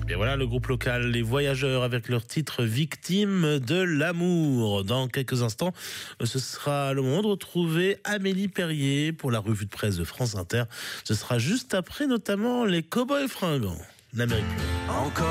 Et voilà le groupe local Les Voyageurs avec leur titre Victime de l'amour. Dans quelques instants, ce sera le moment de retrouver Amélie Perrier pour la revue de presse de France Inter. Ce sera juste après notamment les Cowboys Fringants. L'Amérique.